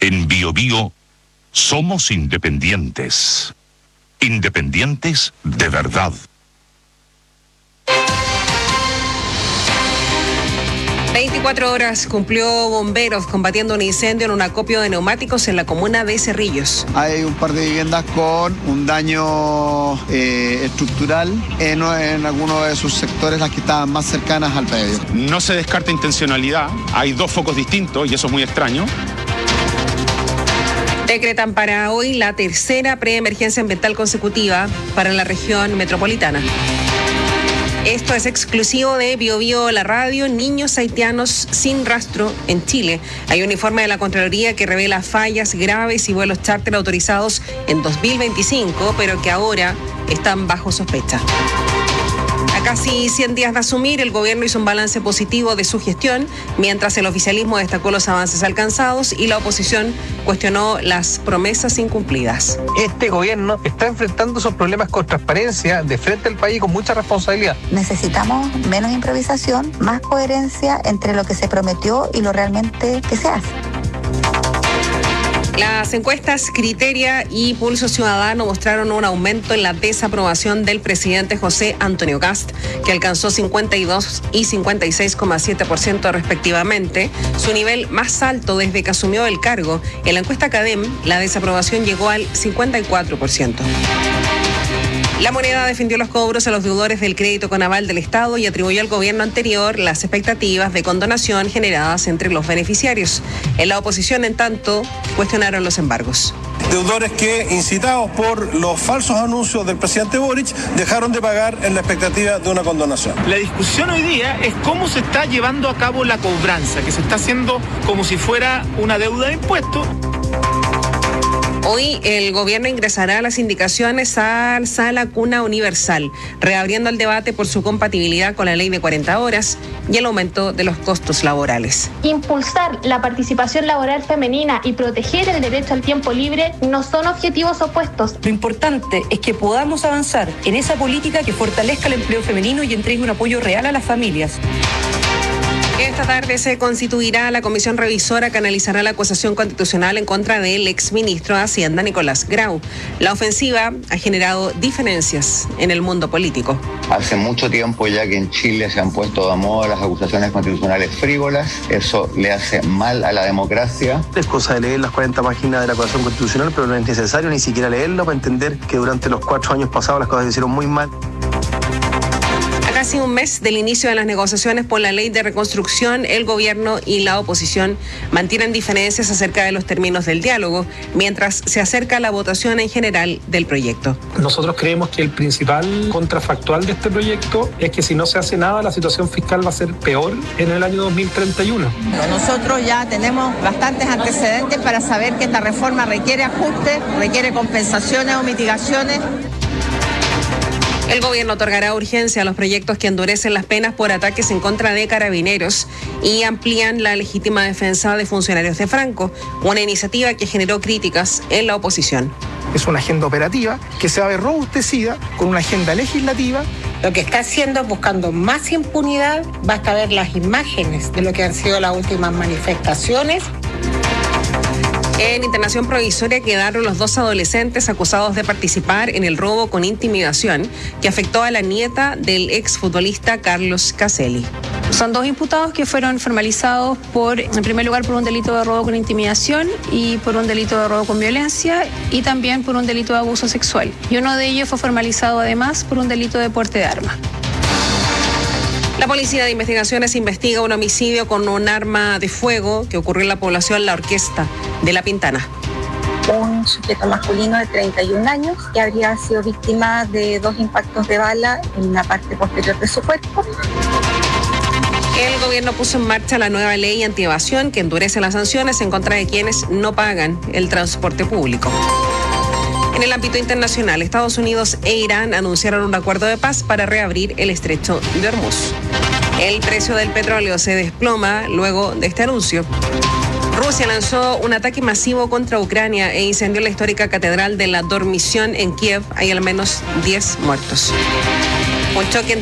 En BioBio somos independientes. Independientes de verdad. ...24 horas cumplió bomberos combatiendo un incendio en un acopio de neumáticos en la comuna de Cerrillos. Hay un par de viviendas con un daño estructural en algunos de sus sectores, las que estaban más cercanas al predio. No se descarta intencionalidad, hay 2 focos distintos y eso es muy extraño. Decretan para hoy la tercera preemergencia ambiental consecutiva para la región metropolitana. Esto es exclusivo de BioBio, la radio. Niños haitianos sin rastro en Chile. Hay un informe de la Contraloría que revela fallas graves y vuelos charter autorizados en 2025, pero que ahora están bajo sospecha. A casi 100 días de asumir, el gobierno hizo un balance positivo de su gestión, mientras el oficialismo destacó los avances alcanzados y la oposición cuestionó las promesas incumplidas. Este gobierno está enfrentando esos problemas con transparencia de frente al país con mucha responsabilidad. Necesitamos menos improvisación, más coherencia entre lo que se prometió y lo realmente que se hace. Las encuestas Criteria y Pulso Ciudadano mostraron un aumento en la desaprobación del presidente José Antonio Kast, que alcanzó 52 y 56,7% respectivamente, su nivel más alto desde que asumió el cargo. En la encuesta Cadem, la desaprobación llegó al 54%. La Moneda defendió los cobros a los deudores del crédito con aval del Estado y atribuyó al gobierno anterior las expectativas de condonación generadas entre los beneficiarios. En la oposición, en tanto, cuestionaron los embargos. Deudores que, incitados por los falsos anuncios del presidente Boric, dejaron de pagar en la expectativa de una condonación. La discusión hoy día es cómo se está llevando a cabo la cobranza, que se está haciendo como si fuera una deuda de impuestos. Hoy el gobierno ingresará las indicaciones al Sala Cuna Universal, reabriendo el debate por su compatibilidad con la ley de 40 horas y el aumento de los costos laborales. Impulsar la participación laboral femenina y proteger el derecho al tiempo libre no son objetivos opuestos. Lo importante es que podamos avanzar en esa política que fortalezca el empleo femenino y entregue un apoyo real a las familias. Esta tarde se constituirá la comisión revisora que analizará la acusación constitucional en contra del exministro de Hacienda, Nicolás Grau. La ofensiva ha generado diferencias en el mundo político. Hace mucho tiempo ya que en Chile se han puesto de moda las acusaciones constitucionales frívolas. Eso le hace mal a la democracia. Es cosa de leer las 40 páginas de la acusación constitucional, pero no es necesario ni siquiera leerlo para entender que durante los 4 años pasados las cosas se hicieron muy mal. Casi un mes del inicio de las negociaciones por la ley de reconstrucción, el gobierno y la oposición mantienen diferencias acerca de los términos del diálogo, mientras se acerca la votación en general del proyecto. Nosotros creemos que el principal contrafactual de este proyecto es que si no se hace nada, la situación fiscal va a ser peor en el año 2031. Nosotros ya tenemos bastantes antecedentes para saber que esta reforma requiere ajustes, requiere compensaciones o mitigaciones. El gobierno otorgará urgencia a los proyectos que endurecen las penas por ataques en contra de carabineros y amplían la legítima defensa de funcionarios de Franco, una iniciativa que generó críticas en la oposición. Es una agenda operativa que se va a ver robustecida con una agenda legislativa. Lo que está haciendo es buscando más impunidad. Basta ver las imágenes de lo que han sido las últimas manifestaciones. En internación provisoria quedaron los 2 adolescentes acusados de participar en el robo con intimidación que afectó a la nieta del exfutbolista Carlos Caselli. Son 2 imputados que fueron formalizados en primer lugar por un delito de robo con intimidación y por un delito de robo con violencia y también por un delito de abuso sexual. Y uno de ellos fue formalizado además por un delito de porte de arma. La Policía de Investigaciones investiga un homicidio con un arma de fuego que ocurrió en la población La Orquesta de La Pintana. Un sujeto masculino de 31 años que habría sido víctima de 2 impactos de bala en la parte posterior de su cuerpo. El gobierno puso en marcha la nueva ley antievasión que endurece las sanciones en contra de quienes no pagan el transporte público. En el ámbito internacional, Estados Unidos e Irán anunciaron un acuerdo de paz para reabrir el estrecho de Hormuz. El precio del petróleo se desploma luego de este anuncio. Rusia lanzó un ataque masivo contra Ucrania e incendió la histórica catedral de la Dormición en Kiev. Hay al menos 10 muertos. Un choque